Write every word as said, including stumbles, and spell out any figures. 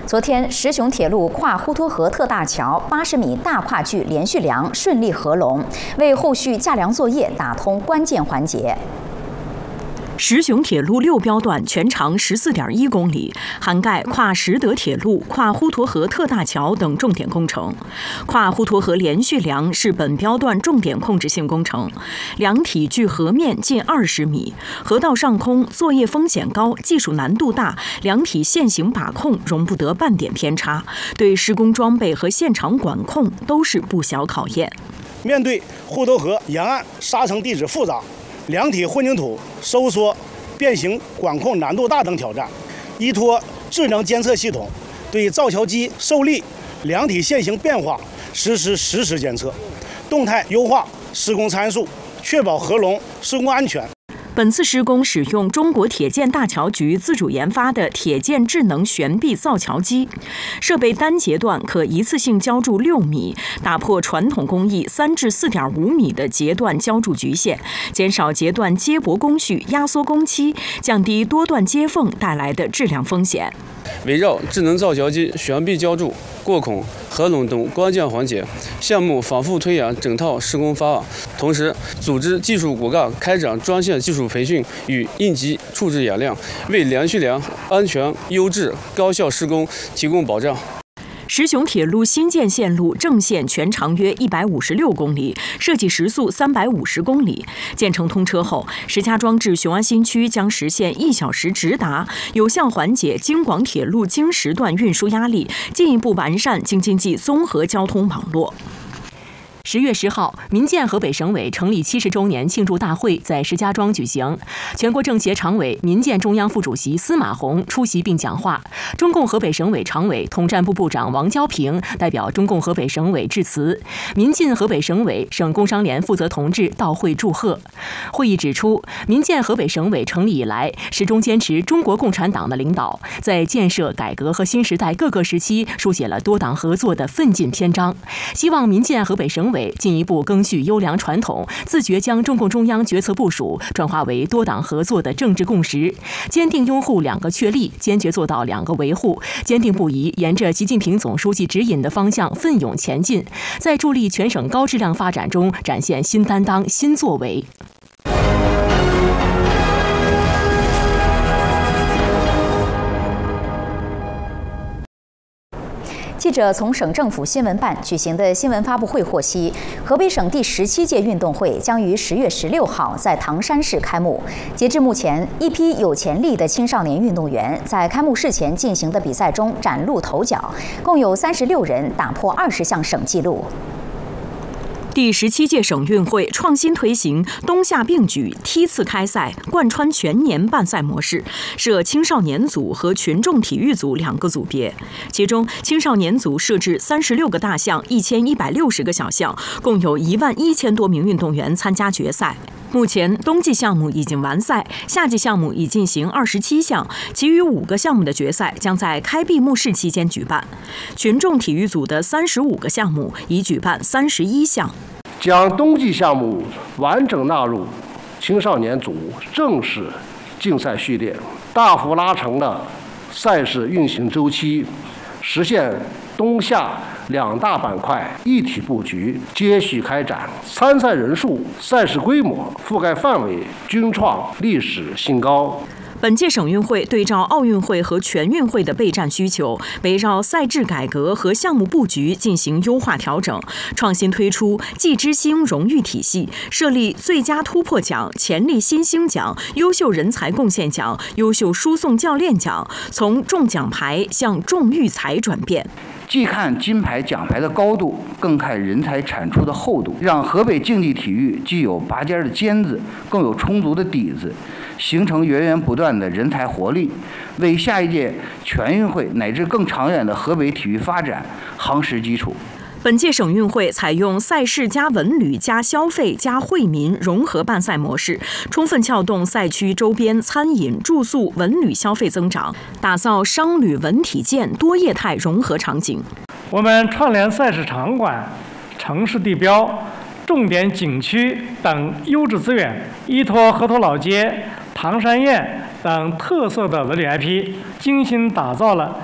昨天，石雄铁路跨滹沱河特大桥八十米大跨距连续梁顺利合龙，为后续架梁作业打通关键环节。 石雄铁路六标段全长十四点一公里，涵盖跨实德铁路、跨滹沱河特大桥等重点工程。跨滹沱河连续梁是本标段重点控制性工程，梁体距河面近二十米，河道上空作业风险高，技术难度大，梁体限行把控容不得半点偏差，对施工装备和现场管控都是不小考验。 面对滹沱河沿岸沙层地质复杂。 梁体混凝土收缩、变形管控难度大等挑战，依托智能监测系统，对造桥基受力、梁体线形变化实施实时监测，动态优化施工参数，确保合龙施工安全。 本次施工使用中国铁建大桥局自主研发的铁建智能悬臂造桥机，设备单节段可一次性浇筑六米，打破传统工艺三至四点五米的节段浇筑局限，减少节段接驳工序、压缩工期，降低多段接缝带来的质量风险。 围绕智能造桥机悬臂浇筑、过孔、合龙等关键环节，项目反复推演整套施工方案，同时组织技术骨干开展专项技术培训与应急处置演练，为连续梁安全、优质、高效施工提供保障。 石雄铁路新建线路正线全长约一百五十六公里，设计时速三百五十公里。建成通车后，石家庄至雄安新区将实现一小时直达，有效缓解京广铁路京时段运输压力，进一步完善京津冀综合交通网络。 十月十号，民建河北省委成立七十周年庆祝大会在石家庄举行。全国政协常委、民建中央副主席司马洪出席并讲话。中共河北省委常委、统战部部长王交平代表中共河北省委致辞。民进河北省委、省工商联负责同志到会祝贺。会议指出，民建河北省委成立以来，始终坚持中国共产党的领导，在建设、改革和新时代各个时期书写了多党合作的奋进篇章。希望民建河北省委 进一步赓续优良传统，自觉将中共中央决策部署转化为多党合作的政治共识，坚定拥护两个确立，坚决做到两个维护，坚定不移沿着习近平总书记指引的方向奋勇前进，在助力全省高质量发展中展现新担当、新作为。 记者从省政府新闻办举行的新闻发布会获悉，河北省第十七届运动会将于十月十六号在唐山市开幕。截至目前，一批有潜力的青少年运动员在开幕式前进行的比赛中崭露头角，共有三十六人打破二十项省纪录。 第十七届省运会创新推行冬夏并举梯次开赛，贯穿全年办赛模式，设青少年组和群众体育组两个组别。其中，青少年组设置三十六个大项、一千一百六十个小项，共有一万一千多名运动员参加决赛。 目前，冬季项目已经完赛，夏季项目已进行二十七项，其余五个项目的决赛将在开闭幕式期间举办。群众体育组的三十五个项目已举办三十一项， 将冬季项目完整纳入青少年组正式竞赛序列，大幅拉长了赛事运行周期，实现冬夏 两大板块一体布局，接续开展，参赛人数、赛事规模、覆盖范围均创历史新高。 本届省运会对照奥运会和全运会的备战需求，围绕赛制改革和项目布局进行优化调整，创新推出季之星荣誉体系，设立最佳突破奖、潜力新星奖、优秀人才贡献奖、优秀输送教练奖，从重奖牌向重育才转变。 既看金牌奖牌的高度，更看人才产出的厚度，让河北竞技体育既有拔尖的尖子，更有充足的底子，形成源源不断的人才活力，为下一届全运会乃至更长远的河北体育发展夯实基础。 本届省运会采用赛事加文旅加消费加惠民融合办赛模式，充分撬动赛区周边餐饮、住宿、文旅消费增长，打造商旅文体健多业态融合场景。 我们串联赛事场馆、城市地标、重点景区等优质资源，依托河头老街、唐山宴等特色的文旅 I P， 精心打造了